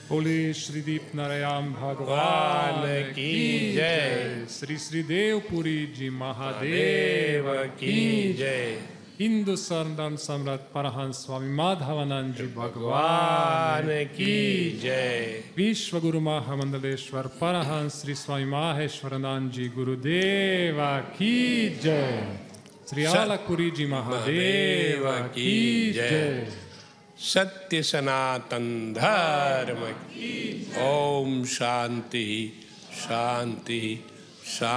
बोले श्री दीप नारायण भगवान की जय। श्री श्री देवपुरी जी महादेव की जय। हिंदू संतन सम्राट परमहंस स्वामी माधवानंद जी भगवान की जय। विश्व गुरु महामंडलेश्वर परमहंस श्री स्वामी माहेश्वरानंद जी गुरुदेव की जय। श्री आलकुरी जी महादेव की जय। सत्य सनातन धर्म की। ओम शांति शांति शांति।